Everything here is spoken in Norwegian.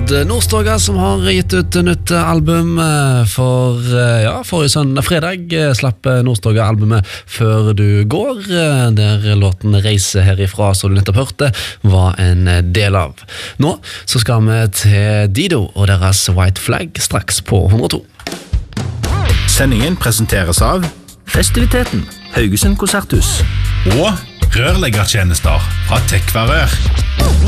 Nordstoga som har gitt ut nytt album forrige fredag slapp Nordstoga albumet Før du går, der låten Reise herifra, som du nettopp hørte, var en del av. Nå så skal vi til Dido og deres White Flag straks på 102. Sendingen presenteres av Festiviteten, Haugesund Konserthus og rørleggertjenester fra Tekva Rør.